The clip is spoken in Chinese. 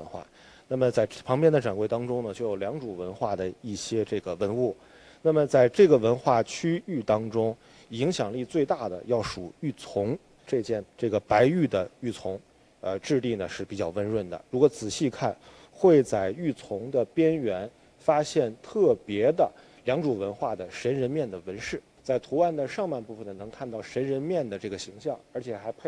化。那么在旁边的展柜当中呢，就有良渚文化的一些这个文物。那么在这个文化区域当中，影响力最大的要数玉琮这个白玉的玉琮，质地呢是比较温润的。如果仔细看，会在玉琮的边缘发现特别的良渚文化的神人面的纹饰。在图案的上半部分呢，能看到神人面的这个形象，而且还配